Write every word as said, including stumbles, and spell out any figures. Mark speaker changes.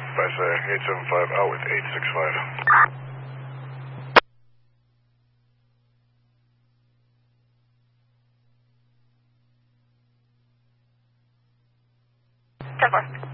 Speaker 1: By say eight seven five out with eight six five.
Speaker 2: ten four.